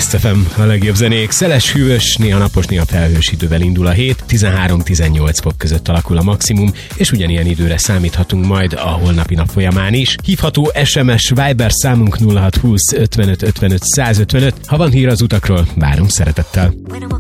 Best FM, a legjobb zenék. Szeles, hűvös, néha napos, néha felhős idővel indul a hét. 13-18 fok között alakul a maximum, és ugyanilyen időre számíthatunk majd a holnapi nap folyamán is. Hívható SMS Viber számunk 0620 55 55 155. Ha van hír az utakról, várunk szeretettel.